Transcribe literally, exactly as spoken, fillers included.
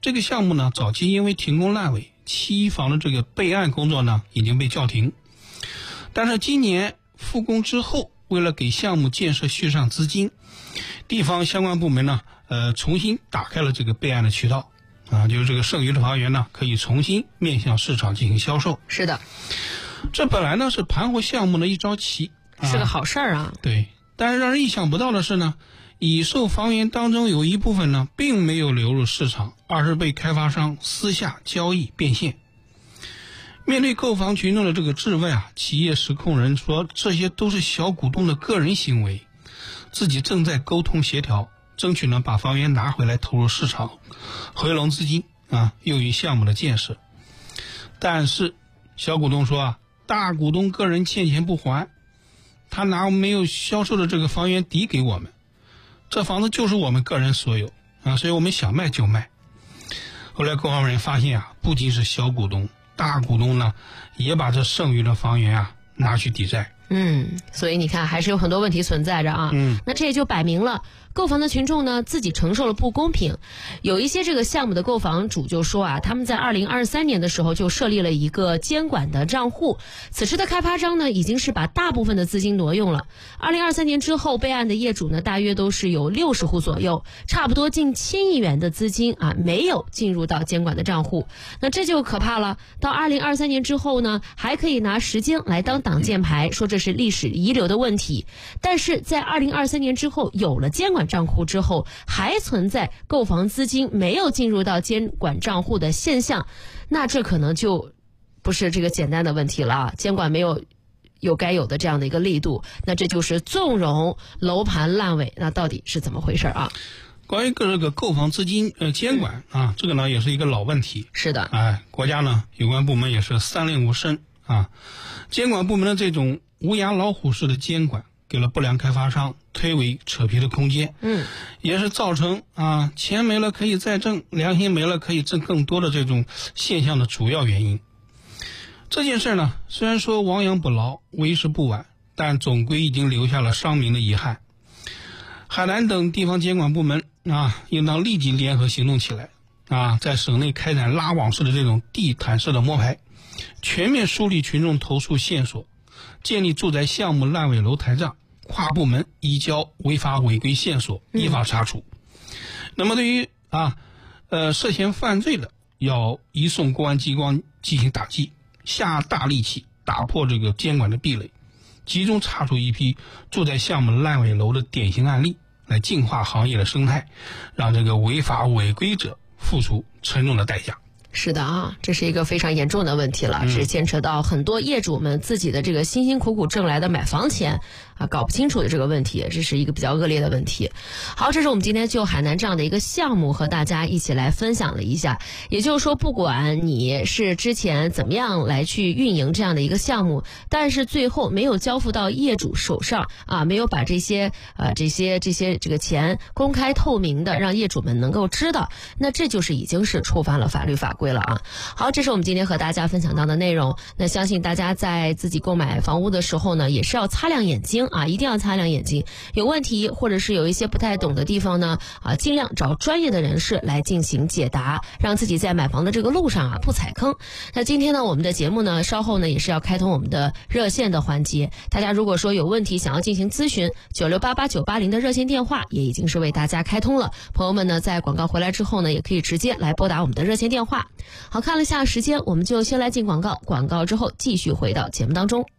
这个项目呢，早期因为停工烂尾，期房的这个备案工作呢已经被叫停。但是今年复工之后，为了给项目建设续上资金，地方相关部门呢，呃，重新打开了这个备案的渠道，啊，就是这个剩余的房源呢，可以重新面向市场进行销售。 是的， 这本来呢是盘活项目的一招棋，啊、 是个好事儿啊。 对，但是让人意想不到的是呢，已售房源当中有一部分呢，并没有流入市场，而是被开发商私下交易变现。面对购房群众的这个质问啊，企业实控人说这些都是小股东的个人行为，自己正在沟通协调，争取呢把房源拿回来投入市场，回笼资金啊，用于项目的建设。但是小股东说啊，大股东个人欠钱不还，他拿没有销售的这个房源抵给我们，这房子就是我们个人所有啊，所以我们想卖就卖。后来购房人发现啊，不仅是小股东，大股东呢也把这剩余的房源啊拿去抵债。 嗯，所以你看还是有很多问题存在着啊。 嗯， 那这也就摆明了购房的群众呢自己承受了不公平。有一些这个项目的购房主就说啊，他们在二零二三年的时候就设立了一个监管的账户，此时的开发商呢已经是把大部分的资金挪用了。二零二三年之后备案的业主呢大约都是有六十户左右，差不多近千亿元的资金啊没有进入到监管的账户。那这就可怕了，到二零二三年之后呢还可以拿时间来当挡箭牌，说这是历史遗留的问题。但是在二零二三年之后有了监管账户之后，还存在购房资金没有进入到监管账户的现象，那这可能就不是这个简单的问题了，监管没有有该有的这样的一个力度，那这就是纵容楼盘烂尾，那到底是怎么回事啊？ 关于这个购房资金呃监管啊，这个呢也是一个老问题。 是的， 哎，国家呢有关部门也是三令五申啊，监管部门的这种无牙老虎式的监管，给了不良开发商推诿扯皮的空间， 嗯， 也是造成啊钱没了可以再挣，良心没了可以挣更多的这种现象的主要原因。这件事呢，虽然说亡羊补牢，为时不晚，但总归已经留下了伤民的遗憾。海南等地方监管部门啊，应当立即联合行动起来啊，在省内开展拉网式的这种地毯式的摸排，全面梳理群众投诉线索，建立住宅项目烂尾楼台账，跨部门移交违法违规线索，依法查处。嗯、那么对于啊，呃涉嫌犯罪的，要移送公安机关进行打击，下大力气打破这个监管的壁垒，集中查处一批住宅项目烂尾楼的典型案例，来净化行业的生态，让这个违法违规者付出沉重的代价。 是的啊，这是一个非常严重的问题了， 嗯、 是牵扯到很多业主们自己的这个辛辛苦苦挣来的买房钱啊，搞不清楚的这个问题，这是一个比较恶劣的问题。好，这是我们今天就海南这样的一个项目和大家一起来分享了一下。也就是说，不管你是之前怎么样来去运营这样的一个项目，但是最后没有交付到业主手上啊，没有把这些呃这些这些这个钱公开透明的让业主们能够知道，那这就是已经是触犯了法律法规了啊。好，这是我们今天和大家分享到的内容。那相信大家在自己购买房屋的时候呢，也是要擦亮眼睛啊，一定要擦亮眼睛。有问题或者是有一些不太懂的地方呢，啊，尽量找专业的人士来进行解答，让自己在买房的这个路上啊不踩坑。那今天呢，我们的节目呢，稍后呢也是要开通我们的热线的环节。大家如果说有问题想要进行咨询，九六八八九八零的热线电话也已经是为大家开通了。朋友们呢，在广告回来之后呢，也可以直接来拨打我们的热线电话。好，看了下时间，我们就先来进广告，广告之后继续回到节目当中。